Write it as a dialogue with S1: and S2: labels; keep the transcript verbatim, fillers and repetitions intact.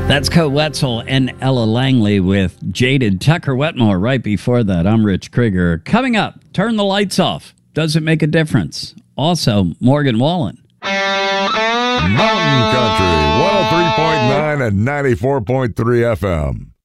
S1: That's Co Wetzel and Ella Langley with Jaded. Tucker Wetmore right before that. I'm Rich Krieger. Coming up, turn the lights off. Does it make a difference? Also, Morgan Wallen.
S2: Mountain Country, one oh three point nine and ninety-four point three F M.